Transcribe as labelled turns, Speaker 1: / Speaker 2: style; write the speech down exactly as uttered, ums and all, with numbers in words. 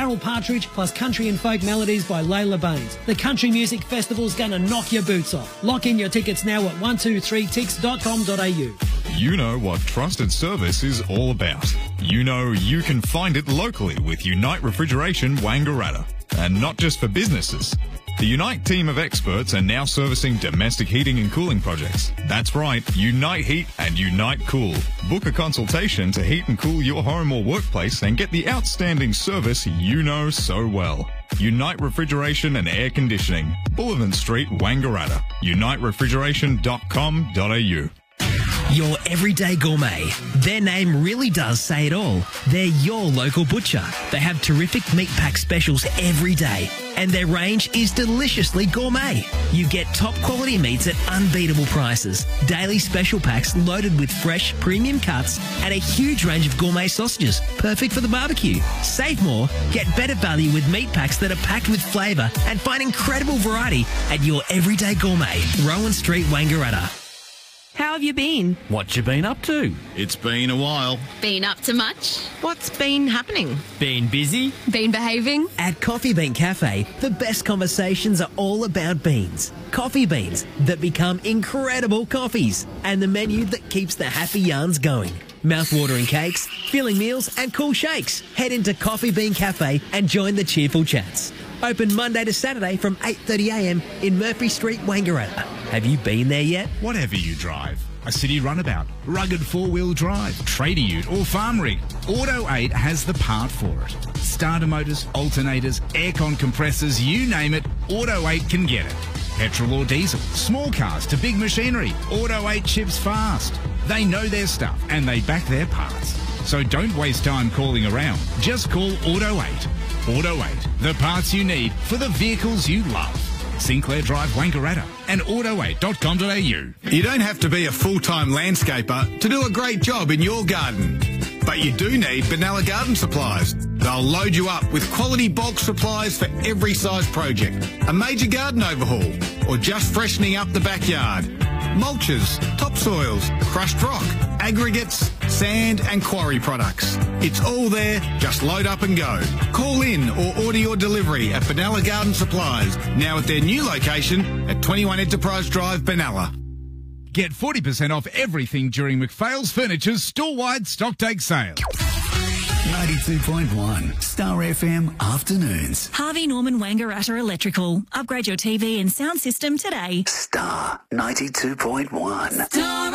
Speaker 1: Carol Partridge plus country and folk melodies by Layla Baines. The Country Music Festival's gonna knock your boots off. Lock in your tickets now at one two three tix dot com dot a u.
Speaker 2: You know what trusted service is all about. You know you can find it locally with Unite Refrigeration Wangaratta. And not just for businesses. The Unite team of experts are now servicing domestic heating and cooling projects. That's right, Unite Heat and Unite Cool. Book a consultation to heat and cool your home or workplace and get the outstanding service you know so well. Unite Refrigeration and Air Conditioning, Bullivant Street, Wangaratta. unite refrigeration dot com dot a u.
Speaker 3: Your everyday gourmet. Their name really does say it all. They're your local butcher. They have terrific meat pack specials every day, and their range is deliciously gourmet. You get top quality meats at unbeatable prices, daily special packs loaded with fresh premium cuts, and a huge range of gourmet sausages, perfect for the barbecue. Save more, get better value with meat packs that are packed with flavour, and find incredible variety at your everyday gourmet. Rowan Street, Wangaratta.
Speaker 4: How have you been?
Speaker 5: What you been up to?
Speaker 6: It's been a while.
Speaker 7: Been up to much?
Speaker 4: What's been happening?
Speaker 5: Been busy?
Speaker 7: Been behaving?
Speaker 3: At Coffee Bean Cafe, the best conversations are all about beans. Coffee beans that become incredible coffees, and the menu that keeps the happy yarns going. Mouth-watering cakes, filling meals and cool shakes. Head into Coffee Bean Cafe and join the cheerful chats. Open Monday to Saturday from eight thirty a m in Murphy Street, Wangaratta. Have you been there yet?
Speaker 8: Whatever you drive, a city runabout, rugged four-wheel drive, trader ute or farm rig, Auto eight has the part for it. Starter motors, alternators, aircon compressors, you name it, Auto eight can get it. Petrol or diesel, small cars to big machinery, Auto eight ships fast. They know their stuff and they back their parts. So don't waste time calling around. Just call Auto eight. Auto eight, the parts you need for the vehicles you love. Sinclair Drive, Wangaratta and auto eight dot com dot a u.
Speaker 9: You don't have to be a full-time landscaper to do a great job in your garden. But you do need Benalla Garden Supplies. They'll load you up with quality bulk supplies for every size project. A major garden overhaul or just freshening up the backyard. Mulches, topsoils, crushed rock, aggregates, sand and quarry products. It's all there, just load up and go. Call in or order your delivery at Benalla Garden Supplies, now at their new location at twenty-one Enterprise Drive, Benalla.
Speaker 8: Get forty percent off everything during McPhail's Furniture's store-wide stocktake sale.
Speaker 10: ninety-two point one Star F M Afternoons.
Speaker 11: Harvey Norman Wangaratta Electrical. Upgrade your T V and sound system today.
Speaker 10: Star ninety-two point one.
Speaker 11: Star